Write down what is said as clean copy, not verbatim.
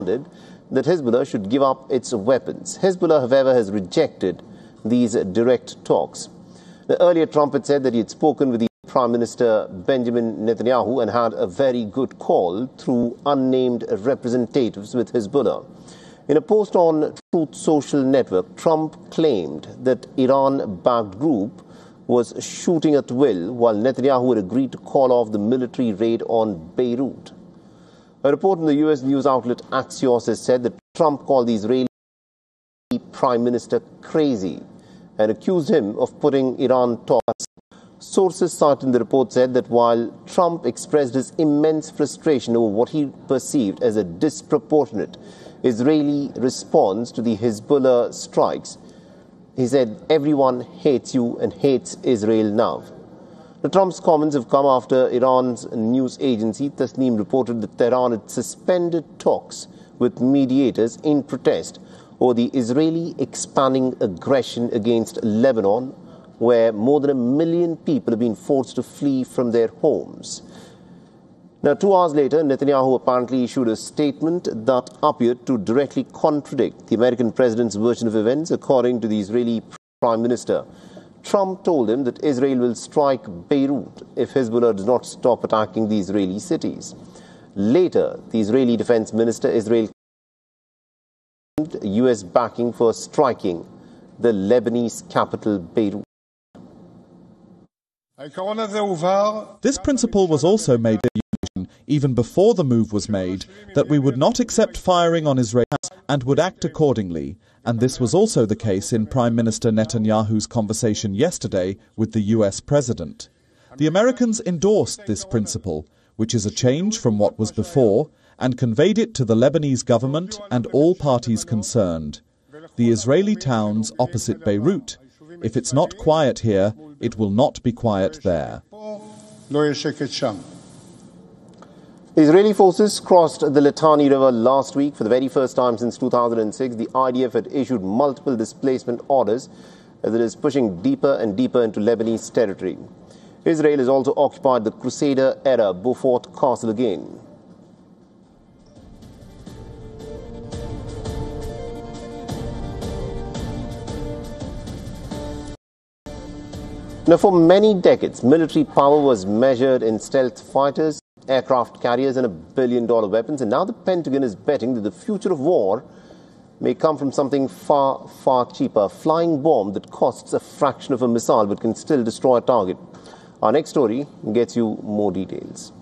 that Hezbollah should give up its weapons. Hezbollah, however, has rejected these direct talks. Earlier, Trump had said that he had spoken with the Prime Minister Benjamin Netanyahu and had a very good call through unnamed representatives with Hezbollah. In a post on Truth Social Network, Trump claimed that Iran-backed group was shooting at will, while Netanyahu had agreed to call off the military raid on Beirut. A report in the U.S. news outlet Axios has said that Trump called the Israeli Prime Minister crazy and accused him of putting Iran talks. Sources citing the report said that while Trump expressed his immense frustration over what he perceived as a disproportionate Israeli response to the Hezbollah strikes, he said, "Everyone hates you and hates Israel now." Trump's comments have come after Iran's news agency Tasnim reported that Tehran had suspended talks with mediators in protest over the Israeli expanding aggression against Lebanon, where more than 1 million people have been forced to flee from their homes. Now, 2 hours later, Netanyahu apparently issued a statement that appeared to directly contradict the American president's version of events. According to the Israeli Prime Minister, Trump told him that Israel will strike Beirut if Hezbollah does not stop attacking the Israeli cities. Later, the Israeli Defense Minister Israel claimed U.S. backing for striking the Lebanese capital Beirut. This principle was also made even before the move was made, that we would not accept firing on Israel and would act accordingly. And this was also the case in Prime Minister Netanyahu's conversation yesterday with the US President. The Americans endorsed this principle, which is a change from what was before, and conveyed it to the Lebanese government and all parties concerned. The Israeli towns opposite Beirut. If it's not quiet here, it will not be quiet there. Israeli forces crossed the Litani River last week for the very first time since 2006. The IDF had issued multiple displacement orders as it is pushing deeper and deeper into Lebanese territory. Israel has also occupied the Crusader-era Beaufort Castle again. Now, for many decades, military power was measured in stealth fighters, aircraft carriers and $1 billion weapons. And now the Pentagon is betting that the future of war may come from something far, far cheaper. A flying bomb that costs a fraction of a missile but can still destroy a target. Our next story gets you more details.